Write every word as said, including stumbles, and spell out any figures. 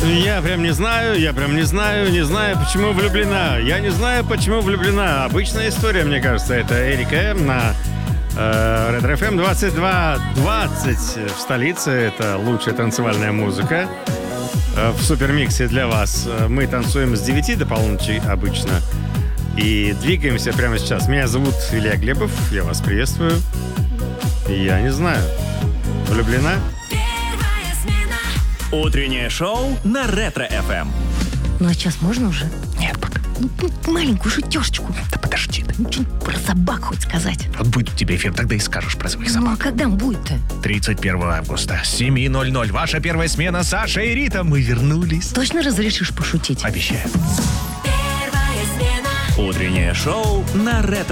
Я прям не знаю, я прям не знаю, не знаю, почему влюблена. Я не знаю, почему влюблена. Обычная история, мне кажется. Это Эрика М на э, Ретро эф эм двадцать два двадцать в столице. Это лучшая танцевальная музыка. Э, в супермиксе для вас. Мы танцуем с девяти до полуночи обычно. И двигаемся прямо сейчас. Меня зовут Илья Глебов. Я вас приветствую. Я не знаю. Влюблена? Утреннее шоу на Ретро эф эм. Ну а сейчас можно уже? Нет, пока. Ну, ну, маленькую шутёшечку. Да подожди ты. Ну, что-нибудь про собак хоть сказать. Вот будет у тебя эфир, тогда и скажешь про своих Ну, а собак. когда он будет-то? тридцать первого августа, с семи ноль ноль. Ваша первая смена, Саша и Рита. Мы вернулись. Точно разрешишь пошутить? Обещаю. Утреннее шоу на Ретро